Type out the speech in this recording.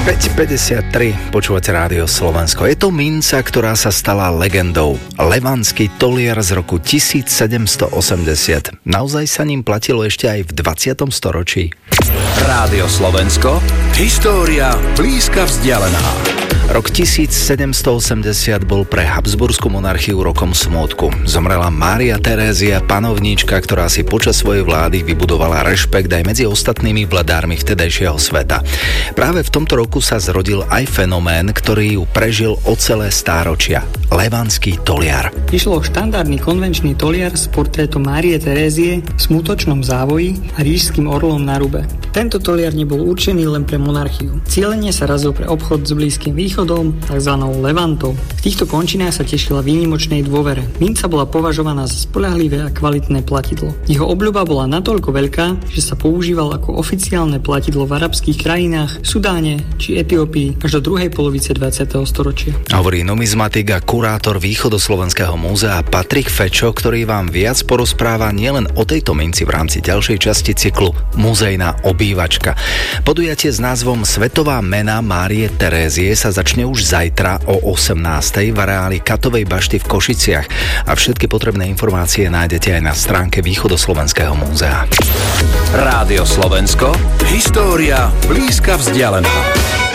5:53, počúvate Rádio Slovensko. Je to minca, ktorá sa stala legendou. Levandský toliar z roku 1780. Naozaj sa ním platilo ešte aj v 20. storočí. Rádio Slovensko, história blízka vzdialená. Rok 1780 bol pre Habsburskú monarchiu rokom smútku. Zomrela Mária Terézia, panovníčka, ktorá si počas svojej vlády vybudovala rešpekt aj medzi ostatnými vladármi vtedajšieho sveta. Práve v tomto roku sa zrodil aj fenomén, ktorý ju prežil o celé stáročia. Levandský toliar. Išlo o štandardný konvenčný toliar s portrétom Márie Terézie v smutočnom závoji a ríšským orlom na rube. Tento toliar nebol určený len pre monarchiu. Cielene sa razil pre obchod s Blízkym východom, tzv. Levantou. V týchto končinách sa tešila výnimočnej dôvere. Minca bola považovaná za spoľahlivé a kvalitné platidlo. Jeho obľuba bola natoľko veľká, že sa používal ako oficiálne platidlo v arabských krajinách, Sudáne či Etiópii až do druhej polovice 20. storočia. Hovorí numizmatik a kurátor Východoslovenského múzea Patrik Fečo, ktorý vám viac porozpráva nielen o tejto minci v rámci ďalšej časti cyklu Muzejná obývačka. Podujatie s názvom Svetová mena Márie Terézie sa začne už zajtra o 18:00 v areáli Katovej bašty v Košiciach a všetky potrebné informácie nájdete aj na stránke Východoslovenského múzea. Rádio Slovensko, história blízka vzdialená.